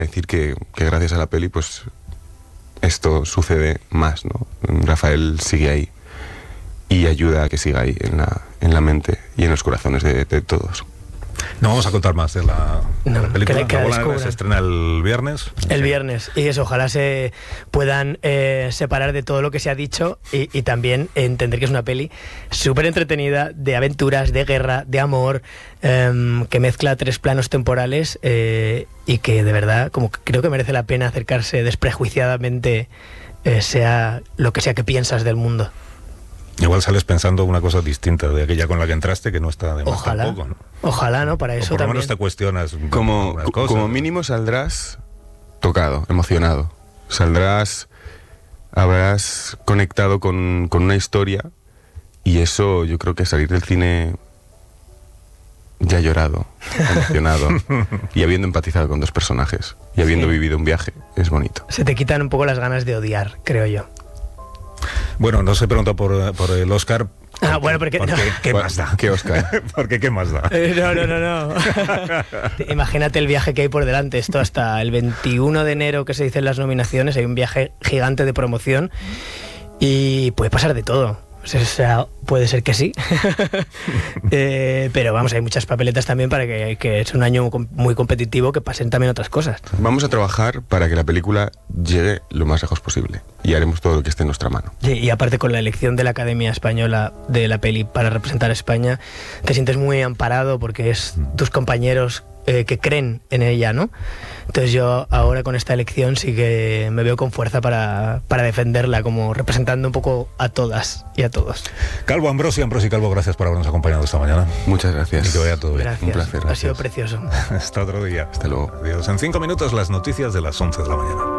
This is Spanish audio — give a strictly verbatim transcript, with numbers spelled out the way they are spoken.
decir que, que gracias a la peli, pues esto sucede más, ¿no? Rafael sigue ahí y ayuda a que siga ahí en la, en la mente y en los corazones de, de todos. No vamos a contar más de la, no, de la película. Que, que la la bola se estrena el viernes. El sí. viernes. Y eso, ojalá se puedan eh, separar de todo lo que se ha dicho y, y también entender que es una peli súper entretenida, de aventuras, de guerra, de amor, eh, que mezcla tres planos temporales eh, y que de verdad como que creo que merece la pena acercarse desprejuiciadamente, eh, sea lo que sea que piensas del mundo. Igual sales pensando una cosa distinta de aquella con la que entraste, que no está de más Ojalá, tampoco, ¿no? Ojalá, ¿no? Para eso o por lo también. menos te cuestionas como, cosas. como mínimo saldrás tocado, emocionado. Saldrás, habrás conectado con, con una historia y eso yo creo que salir del cine ya llorado, emocionado y habiendo empatizado con dos personajes y habiendo Sí. vivido un viaje es bonito. Se te quitan un poco las ganas de odiar, creo yo. Bueno, no se pregunta por, por el Oscar. Ah, bueno, porque... porque no. ¿qué Bueno, más da? ¿qué Oscar? Porque ¿qué más da? Eh, No, no, no, no. Imagínate el viaje que hay por delante. Esto hasta el veintiuno de enero, que se dicen las nominaciones, hay un viaje gigante de promoción y puede pasar de todo. O sea, puede ser que sí. eh, pero vamos, hay muchas papeletas también para que, que es un año muy competitivo, que pasen también otras cosas. Vamos a trabajar para que la película llegue lo más lejos posible y haremos todo lo que esté en nuestra mano. Y, y aparte con la elección de la Academia Española de la peli para representar a España, te sientes muy amparado porque es tus compañeros eh, que creen en ella, ¿no? Entonces yo ahora con esta elección sí que me veo con fuerza para, para defenderla, como representando un poco a todas y a todos. Calvo, Ambrosi, Ambrosi Calvo, gracias por habernos acompañado esta mañana. Muchas gracias. Y que vaya todo bien. Gracias. Un placer. Ha Gracias. sido precioso. Hasta otro día. Hasta luego. Adiós. En cinco minutos las noticias de las once de la mañana.